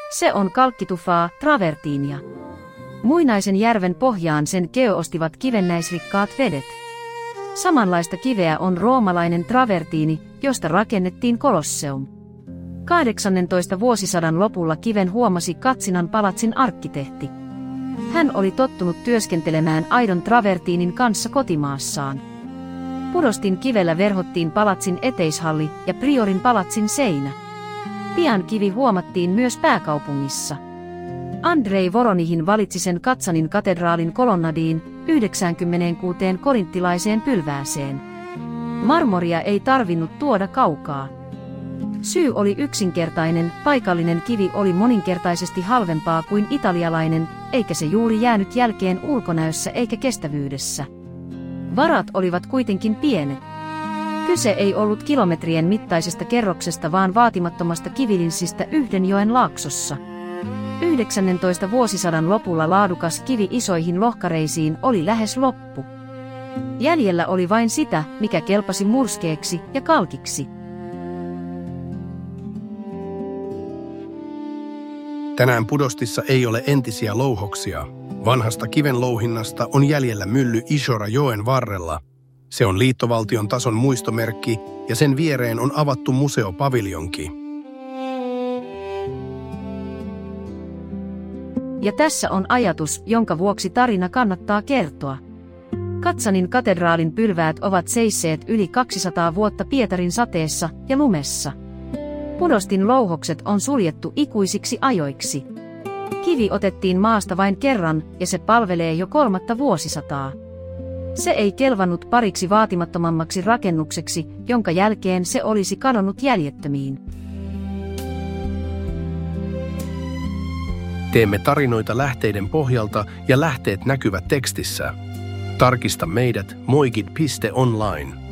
Se on kalkkitufaa, travertiinia. Muinaisen järven pohjaan sen ostivat kivennäisrikkaat vedet. Samanlaista kiveä on roomalainen travertiini, josta rakennettiin Kolosseum. 18. vuosisadan lopulla kiven huomasi Katsinan palatsin arkkitehti. Hän oli tottunut työskentelemään aidon travertiinin kanssa kotimaassaan. Pudostin kivellä verhottiin palatsin eteishalli ja priorin palatsin seinä. Pian kivi huomattiin myös pääkaupungissa. Andrei Voronihin valitsi sen Katsanin katedraalin kolonnadiin 96 korinttilaiseen pylvääseen. Marmoria ei tarvinnut tuoda kaukaa. Syy oli yksinkertainen, paikallinen kivi oli moninkertaisesti halvempaa kuin italialainen, eikä se juuri jäänyt jälkeen ulkonäössä eikä kestävyydessä. Varat olivat kuitenkin pienet. Kyse ei ollut kilometrien mittaisesta kerroksesta, vaan vaatimattomasta kivilinssistä yhden joen laaksossa. 19. vuosisadan lopulla laadukas kivi isoihin lohkareisiin oli lähes loppu. Jäljellä oli vain sitä, mikä kelpasi murskeeksi ja kalkiksi. Tänään Pudostissa ei ole entisiä louhoksia. Vanhasta kiven louhinnasta on jäljellä mylly Ishora-joen varrella. Se on liittovaltion tason muistomerkki ja sen viereen on avattu museopaviljonki. Ja tässä on ajatus, jonka vuoksi tarina kannattaa kertoa. Katsanin katedraalin pylväät ovat seisseet yli 200 vuotta Pietarin sateessa ja lumessa. Pudostin louhokset on suljettu ikuisiksi ajoiksi. Kivi otettiin maasta vain kerran ja se palvelee jo 3. vuosisataa. Se ei kelvannut pariksi vaatimattomammaksi rakennukseksi, jonka jälkeen se olisi kadonnut jäljettömiin. Teemme tarinoita lähteiden pohjalta ja lähteet näkyvät tekstissä. Tarkista meidät moigit.online.